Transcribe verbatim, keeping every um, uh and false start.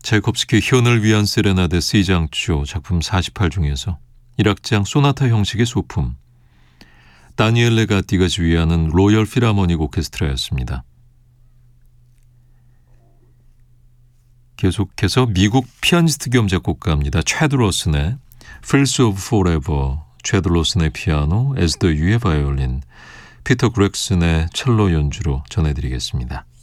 차이콥스키 현을 위한 세레나데 C장조 작품 사십팔 중에서 일 악장 소나타 형식의 소품, 다니엘레 가띠가 지휘하는 로열 필하모닉 오케스트라였습니다. 계속해서 미국 피아니스트 겸 작곡가입니다. 채드 로슨의 Fields of Forever, 채드 로슨의 피아노, 에스더 유의 바이올린, 피터 그렉슨의 첼로 연주로 전해드리겠습니다.